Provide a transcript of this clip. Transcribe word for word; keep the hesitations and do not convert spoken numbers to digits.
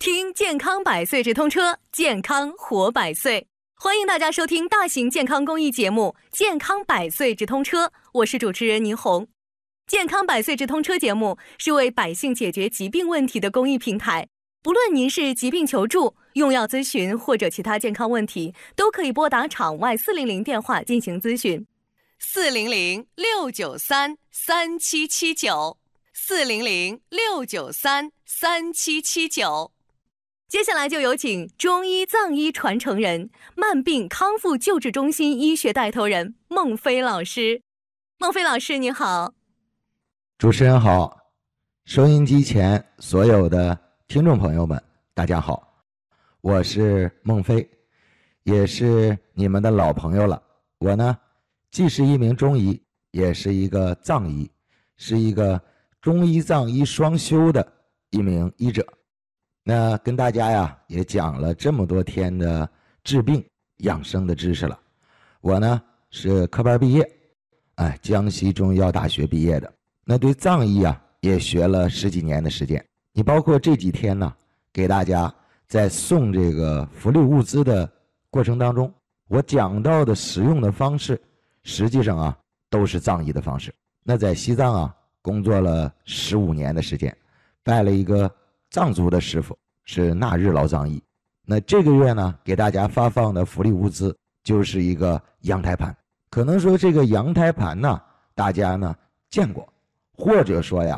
听健康百岁直通车，健康活百岁。欢迎大家收听大型健康公益节目《健康百岁直通车》，我是主持人倪虹。健康百岁直通车节目是为百姓解决疾病问题的公益平台，不论您是疾病求助、用药咨询或者其他健康问题，都可以拨打场外四零零电话进行咨询。四零零六九三三七七九，四零零六九三三七七九。接下来就有请中医藏医传承人、慢病康复救治中心医学带头人孟飞老师。孟飞老师，你好。 主持人好，收音机前所有的听众朋友们，大家好，我是孟飞，也是你们的老朋友了。我呢，既是一名中医，也是一个藏医，是一个中医藏医双修的一名医者。那跟大家呀也讲了这么多天的治病养生的知识了。我呢是科班毕业，哎，江西中医药大学毕业的。那对藏医啊也学了十几年的时间。你包括这几天呢，给大家在送这个福利物资的过程当中，我讲到的使用的方式，实际上啊都是藏医的方式。那在西藏啊工作了十五年的时间，拜了一个藏族的师傅，是纳日老藏医。那这个月呢给大家发放的福利物资就是一个羊胎盘。可能说这个羊胎盘呢大家呢见过，或者说呀